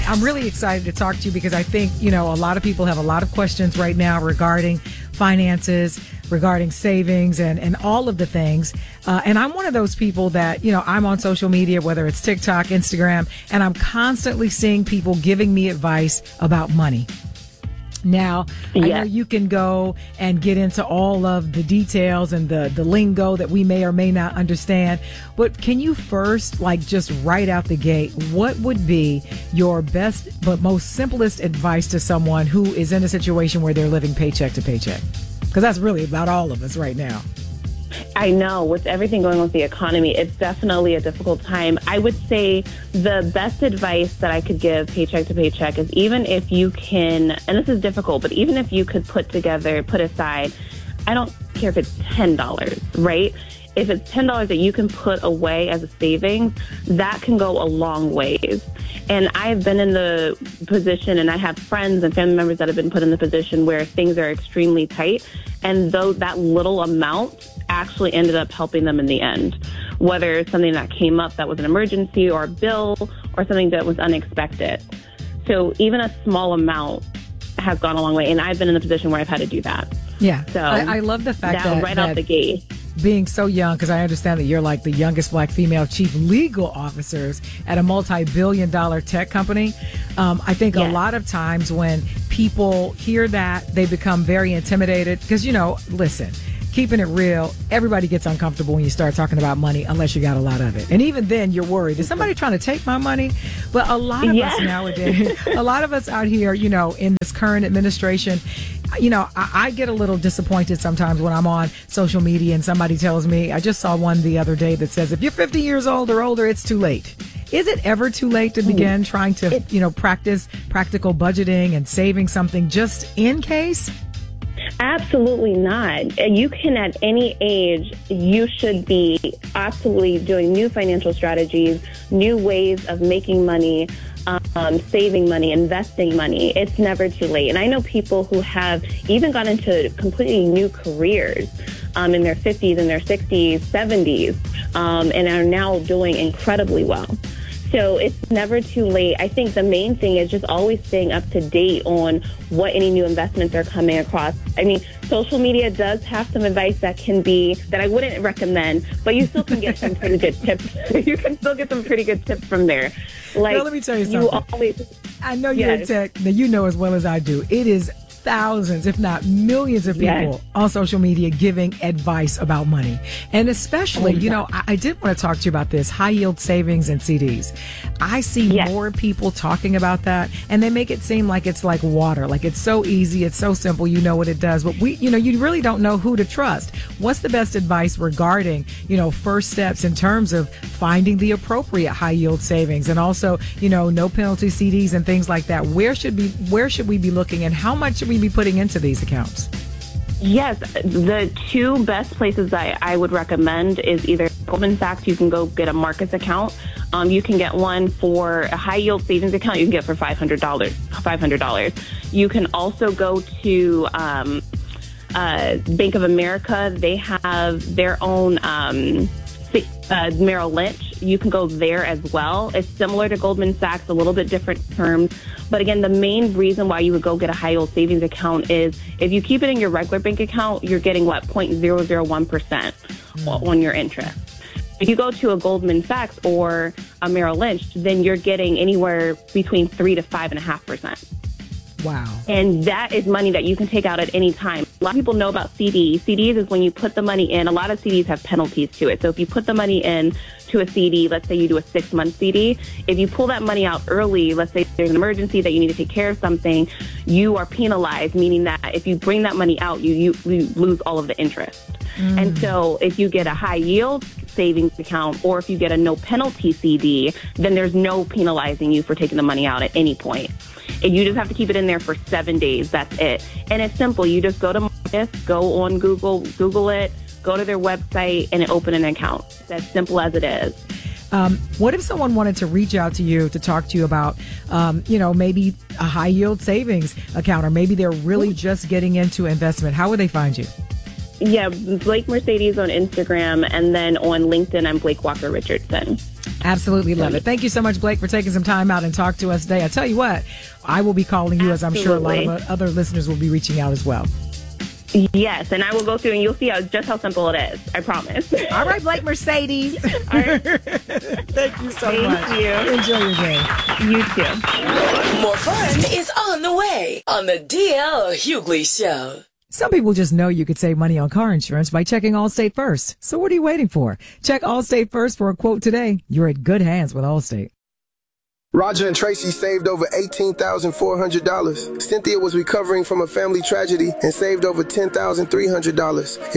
I'm really excited to talk to you because I think, a lot of people have a lot of questions right now regarding finances, regarding savings and all of the things. And I'm one of those people that, I'm on social media, whether it's TikTok, Instagram, and I'm constantly seeing people giving me advice about money. Now, I know you can go and get into all of the details and the lingo that we may or may not understand, but can you first, just right out the gate, what would be your best but most simplest advice to someone who is in a situation where they're living paycheck to paycheck? Because that's really about all of us right now. I know with everything going on with the economy, it's definitely a difficult time. I would say the best advice that I could give paycheck to paycheck is even if you can, and this is difficult, but even if you could put aside, I don't care if it's $10, right? If it's $10 that you can put away as a savings, that can go a long ways. And I've been in the position, and I have friends and family members that have been put in the position where things are extremely tight. And though that little amount actually ended up helping them in the end, whether it's something that came up that was an emergency or a bill or something that was unexpected. So even a small amount has gone a long way. And I've been in a position where I've had to do that. Yeah. So I love the fact that right out the gate. Being so young, because I understand that you're like the youngest Black female chief legal officers at a multi-billion-dollar tech company. I think a lot of times when people hear that, they become very intimidated because, listen, keeping it real, everybody gets uncomfortable when you start talking about money unless you got a lot of it. And even then, you're worried. Is somebody trying to take my money? But a lot of us nowadays, a lot of us out here, in this current administration, I get a little disappointed sometimes when I'm on social media and somebody tells me, I just saw one the other day that says, if you're 50 years old or older, it's too late. Is it ever too late to begin trying to, practice practical budgeting and saving something just in case? Absolutely not. You can, at any age, you should be absolutely doing new financial strategies, new ways of making money, saving money, investing money. It's never too late. And I know people who have even gone into completely new careers in their 50s and their 60s, 70s, and are now doing incredibly well. So it's never too late. I think the main thing is just always staying up to date on what any new investments are coming across. I mean, social media does have some advice that I wouldn't recommend, but you still can get some pretty good tips. You can still get some pretty good tips from there. Well, let me tell you something. I know you're in tech, that you know as well as I do. It is thousands, if not millions of people on social media giving advice about money. And especially, I did want to talk to you about this, high yield savings and CDs. I see more people talking about that, and they make it seem like it's like water, like it's so easy, it's so simple, you know what it does. But you really don't know who to trust. What's the best advice regarding, first steps in terms of finding the appropriate high yield savings and also, no penalty CDs and things like that? Where should we be looking, and how much should we be putting into these accounts? Yes, the two best places I would recommend is either Goldman Sachs. You can go get a Marcus account. You can get one for a high yield savings account. You can get for $500. You can also go to Bank of America. They have their own Merrill Lynch. You can go there as well. It's similar to Goldman Sachs, a little bit different terms. But again, the main reason why you would go get a high yield savings account is if you keep it in your regular bank account, you're getting 0.001% on your interest. If you go to a Goldman Sachs or a Merrill Lynch, then you're getting anywhere between 3 to 5.5%. Wow. And that is money that you can take out at any time. A lot of people know about CDs. CDs is when you put the money in. A lot of CDs have penalties to it. So if you put the money in to a CD, let's say you do a 6-month CD, if you pull that money out early, let's say there's an emergency that you need to take care of something, you are penalized, meaning that if you bring that money out, you lose all of the interest. And so if you get a high yield savings account or if you get a no penalty CD, then there's no penalizing you for taking the money out at any point. And you just have to keep it in there for 7 days. That's it. And it's simple. You just go to Marcus, go on Google it, go to their website, and open an account. It's as simple as it is. What if someone wanted to reach out to you to talk to you about, maybe a high yield savings account, or maybe they're really just getting into investment? How would they find you? Yeah, Blake Mercedes on Instagram, and then on LinkedIn, I'm Blake Walker Richardson. Absolutely love it. Thank you so much, Blake, for taking some time out and talk to us today. I tell you what, I will be calling you, as I'm sure a lot of other listeners will be reaching out as well. Yes, and I will go through and you'll see just how simple it is. I promise. All right, Blake Mercedes. All right. Thank you so much. Thank you. Enjoy your day. You too. More fun is on the way on the DL Hughley Show. Some people just know you could save money on car insurance by checking Allstate first. So what are you waiting for? Check Allstate first for a quote today. You're in good hands with Allstate. Roger and Tracy saved over $18,400. Cynthia was recovering from a family tragedy and saved over $10,300.